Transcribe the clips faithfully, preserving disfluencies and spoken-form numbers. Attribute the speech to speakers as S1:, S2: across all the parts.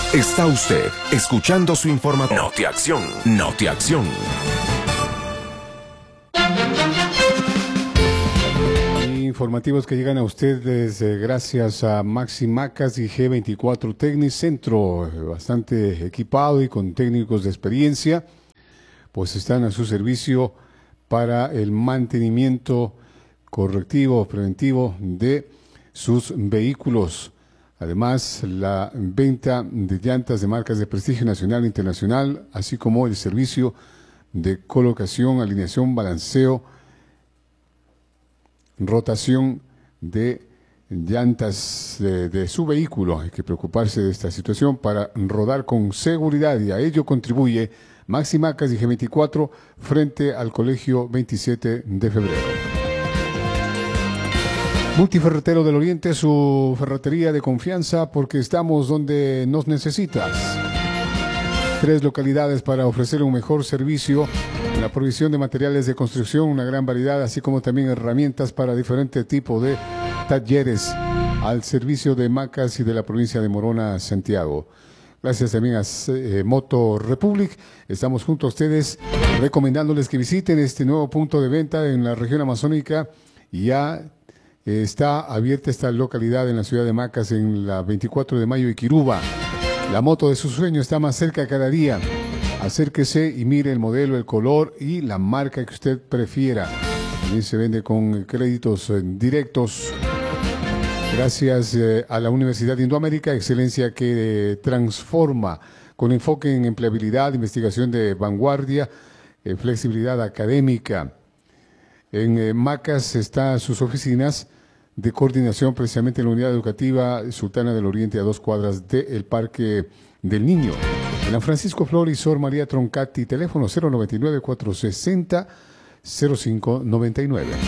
S1: Está usted escuchando su información. Notiacción, Notiacción.
S2: Informativos que llegan a ustedes eh, gracias a Maxi Macas y G veinticuatro Tecnicentro, eh, bastante equipado y con técnicos de experiencia, pues están a su servicio para el mantenimiento correctivo, preventivo de sus vehículos. Además, la venta de llantas de marcas de prestigio nacional e internacional, así como el servicio de colocación, alineación, balanceo, rotación de llantas de, de su vehículo. Hay que preocuparse de esta situación para rodar con seguridad, y a ello contribuye Maxi Macas y G veinticuatro frente al Colegio veintisiete de febrero. Multiferretero del Oriente, su ferretería de confianza, porque estamos donde nos necesitas. Tres localidades para ofrecer un mejor servicio, la provisión de materiales de construcción, una gran variedad, así como también herramientas para diferentes tipos de talleres al servicio de Macas y de la provincia de Morona, Santiago. Gracias también a eh, Moto Republic. Estamos junto a ustedes recomendándoles que visiten este nuevo punto de venta en la región amazónica. Ya eh, está abierta esta localidad en la ciudad de Macas, en la veinticuatro de mayo y Quiruba. La moto de su sueño está más cerca cada día. Acérquese y mire el modelo, el color y la marca que usted prefiera. También se vende con créditos eh, directos. Gracias eh, a la Universidad de Indoamérica, excelencia que eh, transforma, con enfoque en empleabilidad, investigación de vanguardia, eh, flexibilidad académica. En eh, Macas están sus oficinas de coordinación, precisamente en la unidad educativa Sultana del Oriente, a dos cuadras del Parque del Niño. En San Francisco Flor y Sor María Troncati, teléfono cero noventa y nueve, cuatrocientos sesenta, cero cinco noventa y nueve.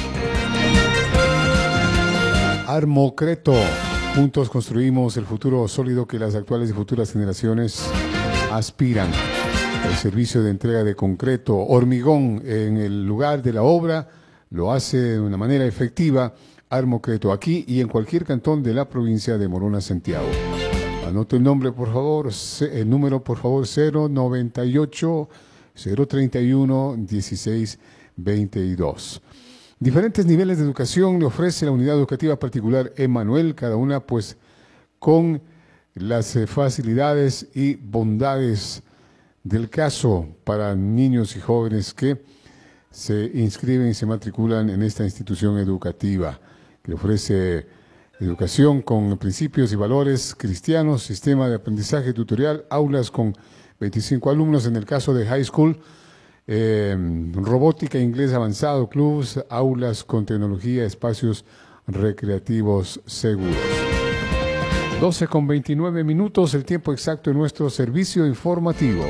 S2: Armocreto. Juntos construimos el futuro sólido que las actuales y futuras generaciones aspiran. El servicio de entrega de concreto, hormigón en el lugar de la obra, lo hace de una manera efectiva Armocreto, aquí y en cualquier cantón de la provincia de Morona, Santiago. Anote el nombre, por favor, el número, por favor, cero noventa y ocho, cero treinta y uno, dieciséis veintidós. Diferentes niveles de educación le ofrece la unidad educativa particular Emanuel, cada una pues con las facilidades y bondades del caso para niños y jóvenes que se inscriben y se matriculan en esta institución educativa, que ofrece educación con principios y valores cristianos, sistema de aprendizaje tutorial, aulas con veinticinco alumnos en el caso de high school, eh, robótica, inglés avanzado, clubs, aulas con tecnología, espacios recreativos seguros. doce con veintinueve minutos, el tiempo exacto de nuestro servicio informativo.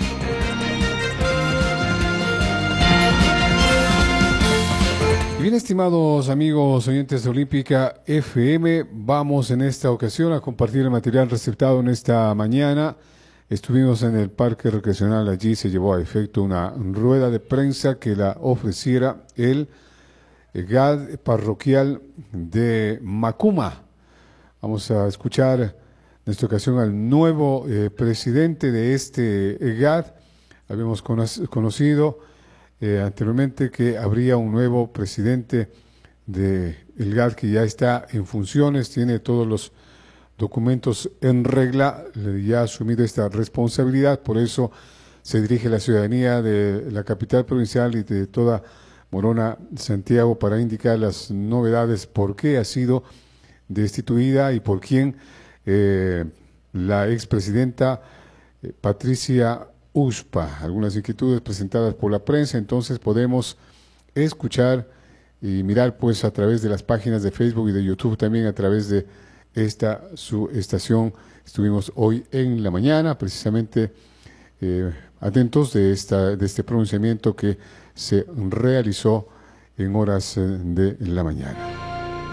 S2: Bien, estimados amigos oyentes de Olímpica F M, vamos en esta ocasión a compartir el material receptado en esta mañana. Estuvimos en el Parque Recreacional, allí se llevó a efecto una rueda de prensa que la ofreciera el G A D parroquial de Macuma. Vamos a escuchar en esta ocasión al nuevo eh, presidente de este G A D. Habíamos conocido Eh, anteriormente que habría un nuevo presidente del G A D que ya está en funciones, tiene todos los documentos en regla, ya ha asumido esta responsabilidad, por eso se dirige la ciudadanía de la capital provincial y de toda Morona, Santiago, para indicar las novedades, por qué ha sido destituida y por quién eh, la expresidenta eh, Patricia Uspa. Algunas inquietudes presentadas por la prensa, entonces podemos escuchar y mirar pues a través de las páginas de Facebook y de YouTube, también a través de esta su estación. Estuvimos hoy en la mañana precisamente eh, atentos de, esta, de este pronunciamiento que se realizó en horas eh, de la mañana.